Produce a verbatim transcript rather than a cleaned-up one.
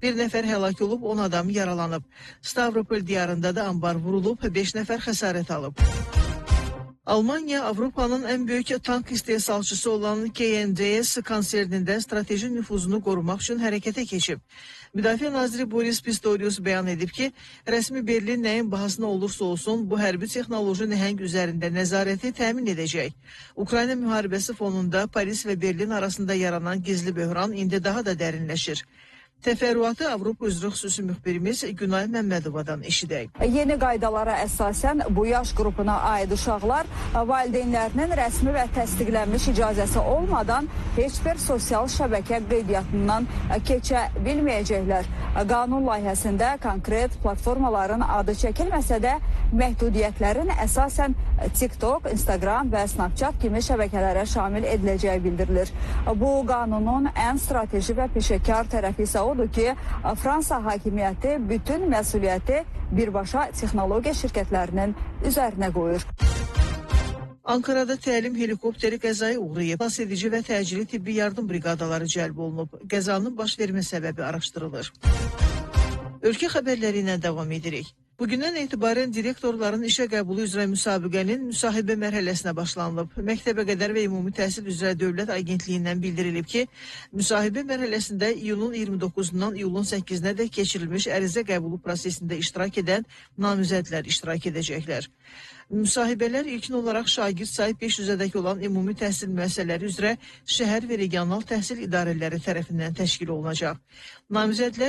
Bir nəfər həlak olub, on adam yaralanıb. Stavropol diyarında da ambar vurulub, beş nəfər xəsarət alıb. Almanya, Avropanın ən böyük tank istehsalçısı olan K N D S konsernində strateji nüfuzunu qorumaq üçün hərəkətə keçib. Müdafiə naziri Boris Pistorius bəyan edib ki, rəsmi Berlin nəyin bahasına olursa olsun bu hərbi texnoloji nəhəng üzərində nəzarəti təmin edəcək. Ukrayna müharibəsi fonunda Paris və Berlin arasında yaranan gizli böhran indi daha da dərinləşir. Təfərrüatı Avropa üzrə xüsusi müxbirimiz Günay Məmmədovadan eşidək. Yeni qaydalara əsasən bu yaş qrupuna aid uşaqlar valideynlərinin rəsmi və təsdiqlənmiş icazəsi olmadan heç bir sosial şəbəkə qeydiyyatından keçə bilməyəcəklər. Qanun layihəsində konkret platformaların adı çəkilməsə də məhdudiyyətlərin əsasən TikTok, Instagram və Snapchat kimi şəbəkələrə şamil ediləcəyi bildirilir. Bu qanunun ən strateji və peşəkar tərəfi isə odur ki, Fransa hakimiyyəti bütün məsuliyyəti birbaşa texnologiya şirkətlərinin üzərinə qoyur. Ankara'da təlim helikopteri qəzaya uğrayıb. Xilas edici və təcili tibbi yardım briqadaları cəlb olunub. Qəzanın baş vermə səbəbi araşdırılır. Ölkə xəbərləri ilə davam edirik. Bugündən etibarən direktorların işə qəbulu üzrə müsabiqənin müsahibə mərhələsinə başlanılıb. Məktəbə qədər və ümumi təhsil üzrə Dövlət Agentliyindən bildirilib ki, müsahibə mərhələsində iyunun iyirmi doqquzundan iyulun səkkizinə dək keçirilmiş ərizə qəbulu prosesində iştirak edən namizədlər iştirak edəcəklər. Müsahibələr ilkin olaraq şagird sayı beş yüzədək olan ümumi təhsil müəssisələri üzrə şəhər və regional təhsil idarələri tərəfindən təşkil olunacaq. Namizədlər